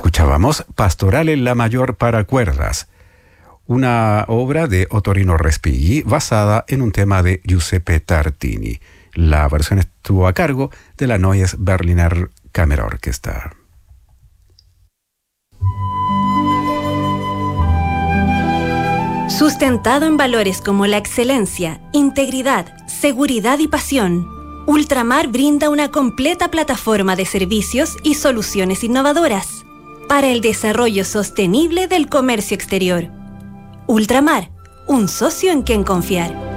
Escuchábamos Pastoral en la Mayor para cuerdas, una obra de Ottorino Respighi basada en un tema de Giuseppe Tartini. La versión estuvo a cargo de la Neues Berliner Kammerorchester. Sustentado en valores como la excelencia, integridad, seguridad y pasión, Ultramar brinda una completa plataforma de servicios y soluciones innovadoras para el desarrollo sostenible del comercio exterior. Ultramar, un socio en quien confiar.